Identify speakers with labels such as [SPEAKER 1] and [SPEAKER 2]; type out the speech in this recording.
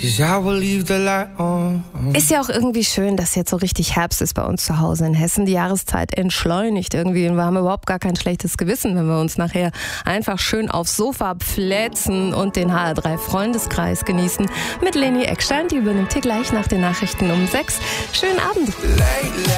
[SPEAKER 1] 'cause I will leave the light on.
[SPEAKER 2] Ist ja auch irgendwie schön, dass jetzt so richtig Herbst ist bei uns zu Hause in Hessen. Die Jahreszeit entschleunigt irgendwie und wir haben überhaupt gar kein schlechtes Gewissen, wenn wir uns nachher einfach schön aufs Sofa pflätzen und den HR3-Freundeskreis genießen. Mit Leni Eckstein, die übernimmt hier gleich nach den Nachrichten um 6. Schönen Abend.